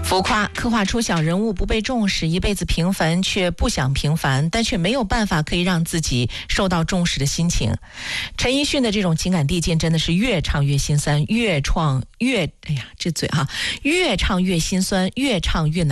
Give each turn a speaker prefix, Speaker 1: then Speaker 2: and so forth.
Speaker 1: 浮夸刻画出小人物不被重视，一辈子平凡却不想平凡，但却没有办法可以让自己受到重视的心情。陈奕迅的这种情感递进真的是越唱越心酸，越唱越心酸，越唱越难。